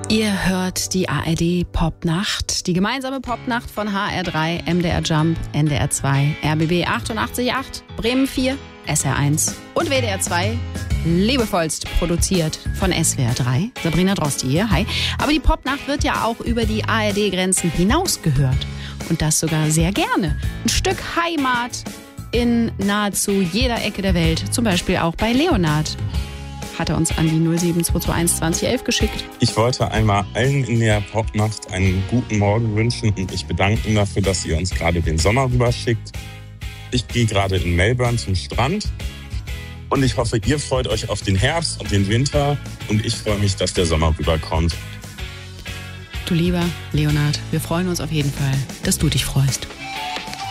Ihr hört die ARD Popnacht, die gemeinsame Popnacht von HR3, MDR Jump, NDR 2, RBB 88.8, Bremen 4, SR1 und WDR 2. Liebevollst produziert von SWR 3. Sabrina Drosti hier, hi. Aber die Popnacht wird ja auch über die ARD-Grenzen hinaus gehört. Und das sogar sehr gerne. Ein Stück Heimat in nahezu jeder Ecke der Welt. Zum Beispiel auch bei Leonard. Hat er uns an die 07221 2011 geschickt. Ich wollte einmal allen in der Popnacht einen guten Morgen wünschen und mich bedanken dafür, dass ihr uns gerade den Sommer rüberschickt. Ich gehe gerade in Melbourne zum Strand und ich hoffe, ihr freut euch auf den Herbst und den Winter und ich freue mich, dass der Sommer rüberkommt. Du lieber Leonard, wir freuen uns auf jeden Fall, dass du dich freust.